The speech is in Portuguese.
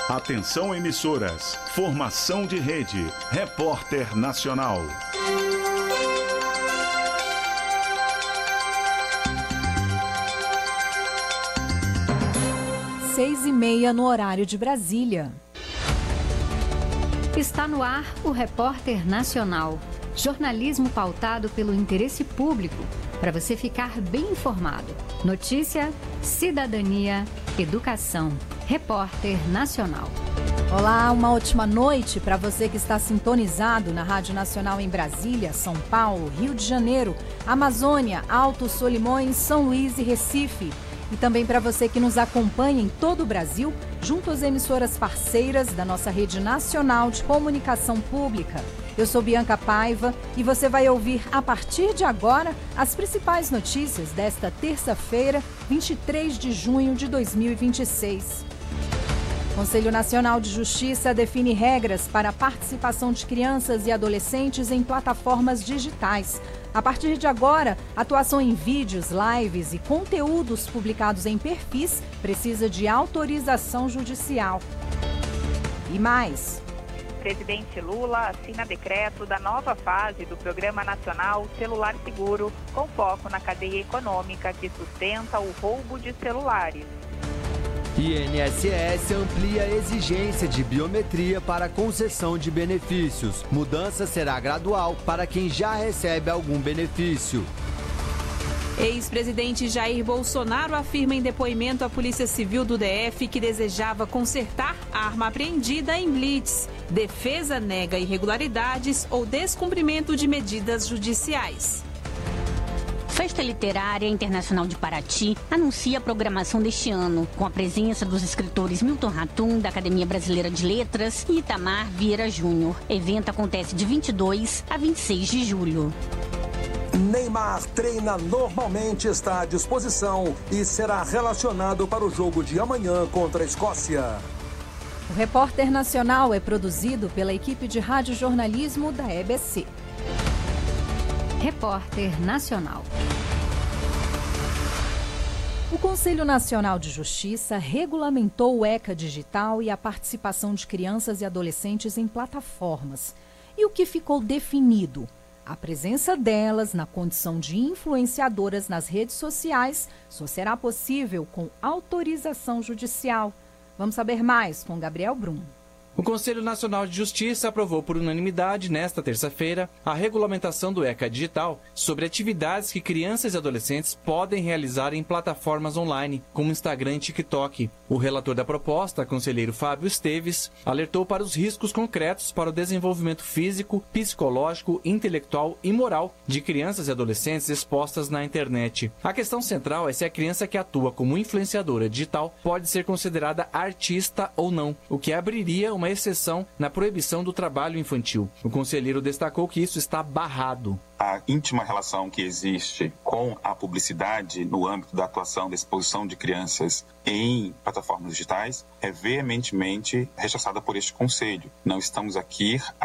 Atenção emissoras, formação de rede, Repórter Nacional. 6h30 no horário de Brasília. Está no ar o Repórter Nacional. Jornalismo pautado pelo interesse público, para você ficar bem informado. Notícia, cidadania, educação. Repórter Nacional. Olá, uma ótima noite para você que está sintonizado na Rádio Nacional em Brasília, São Paulo, Rio de Janeiro, Amazônia, Alto Solimões, São Luís e Recife. E também para você que nos acompanha em todo o Brasil, junto às emissoras parceiras da nossa Rede Nacional de Comunicação Pública. Eu sou Bianca Paiva e você vai ouvir a partir de agora as principais notícias desta terça-feira, 23 de junho de 2026. O Conselho Nacional de Justiça define regras para a participação de crianças e adolescentes em plataformas digitais. A partir de agora, atuação em vídeos, lives e conteúdos publicados em perfis precisa de autorização judicial. E mais. Presidente Lula assina decreto da nova fase do Programa Nacional Celular Seguro, com foco na cadeia econômica que sustenta o roubo de celulares. INSS amplia a exigência de biometria para concessão de benefícios. Mudança será gradual para quem já recebe algum benefício. Ex-presidente Jair Bolsonaro afirma em depoimento à Polícia Civil do DF que desejava consertar a arma apreendida em blitz. Defesa nega irregularidades ou descumprimento de medidas judiciais. Festa Literária Internacional de Paraty anuncia a programação deste ano, com a presença dos escritores Milton Ratum, da Academia Brasileira de Letras, e Itamar Vieira Júnior. Evento acontece de 22 a 26 de julho. Neymar treina normalmente, está à disposição e será relacionado para o jogo de amanhã contra a Escócia. O Repórter Nacional é produzido pela equipe de radiojornalismo da EBC. Repórter Nacional. O Conselho Nacional de Justiça regulamentou o ECA Digital e a participação de crianças e adolescentes em plataformas. E o que ficou definido? A presença delas na condição de influenciadoras nas redes sociais só será possível com autorização judicial. Vamos saber mais com Gabriel Brum. O Conselho Nacional de Justiça aprovou por unanimidade, nesta terça-feira, a regulamentação do ECA Digital sobre atividades que crianças e adolescentes podem realizar em plataformas online, como Instagram e TikTok. O relator da proposta, conselheiro Fábio Esteves, alertou para os riscos concretos para o desenvolvimento físico, psicológico, intelectual e moral de crianças e adolescentes expostas na internet. A questão central é se a criança que atua como influenciadora digital pode ser considerada artista ou não, o que abriria uma exceção na proibição do trabalho infantil. O conselheiro destacou que isso está barrado. A íntima relação que existe com a publicidade no âmbito da atuação da exposição de crianças em plataformas digitais é veementemente rechaçada por este Conselho. Não estamos aqui